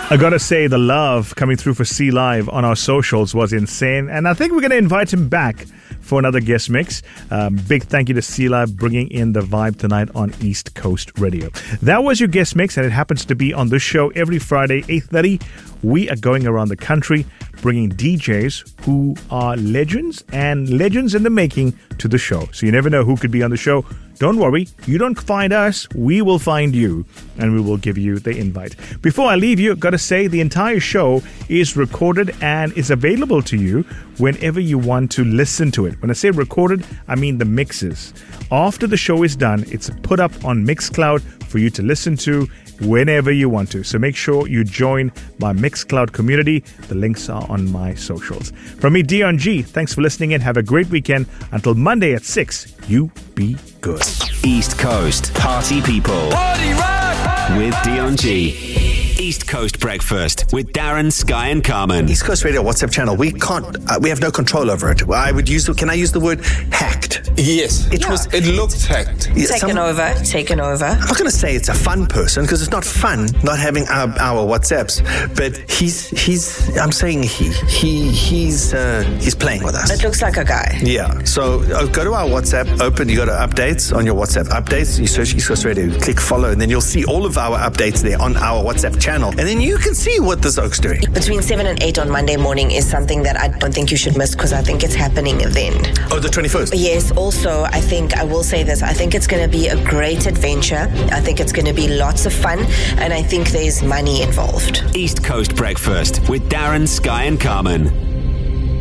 I gotta say, the love coming through for C Live on our socials was insane, and I think we're gonna invite him back for another guest mix. Big thank you to C Live bringing in the vibe tonight on East Coast Radio. That was your guest mix, and it happens to be on this show every Friday, 8:30. We are going around the country bringing DJs who are legends and legends in the making to the show. So you never know who could be on the show. Don't worry, you don't find us, we will find you, and we will give you the invite. Before I leave you, I've got to say the entire show is recorded and is available to you whenever you want to listen to it. When I say recorded, I mean the mixes. After the show is done, it's put up on Mixcloud for you to listen to whenever you want to. So make sure you join my Mixcloud community. The links are on my socials. From me, Dion G, thanks for listening in. Have a great weekend. Until Monday at 6, you be good. East Coast Party People. Party rock! With Dion G. East Coast Breakfast with Darren, Sky and Carmen. East Coast Radio WhatsApp channel, we can't, we have no control over it. Can I use the word hacked? Yes. It looked hacked. Taken over. I'm not going to say it's a fun person, because it's not fun not having our WhatsApps, but I'm saying he's playing with us. It looks like a guy. Yeah. So go to our WhatsApp, you go to updates on your WhatsApp updates, you search East Coast Radio, click follow, and then you'll see all of our updates there on our WhatsApp channel, and then you can see what this oak's doing. Between 7 and 8 on Monday morning is something that I don't think you should miss, because I think it's happening then. Oh, the 21st? Yes. Also, I will say this, I think it's going to be a great adventure. I think it's going to be lots of fun, and I think there's money involved. East Coast Breakfast with Darren, Sky and Carmen.